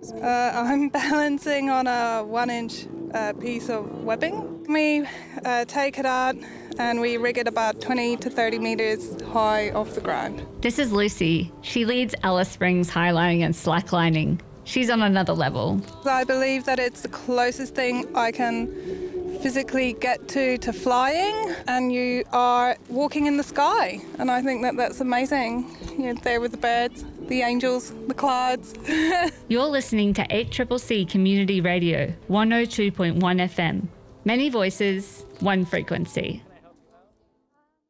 I'm balancing on a 1-inch piece of webbing. We take it out and we rig it about 20 to 30 metres high off the ground. This is Lucy. She leads Alice Springs highlining and slacklining. She's on another level. I believe that it's the closest thing I can physically get to flying, and you are walking in the sky, and I think that that's amazing. You're there with the birds, the angels, the clouds. You're listening to 8CCC Community Radio, 102.1 FM. Many voices, one frequency.